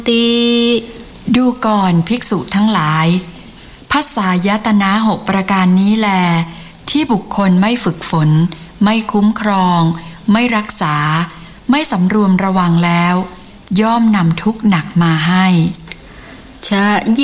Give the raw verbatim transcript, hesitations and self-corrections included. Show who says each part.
Speaker 1: ติ
Speaker 2: ดูก่อนภิกษุทั้งหลายภัสสายตนะหกประการนี้แลที่บุคคลไม่ฝึกฝนไม่คุ้มครองไม่รักษาไม่สำรวมระวังแล้วย่อมนำทุกข์หนักมาให้
Speaker 1: ชะ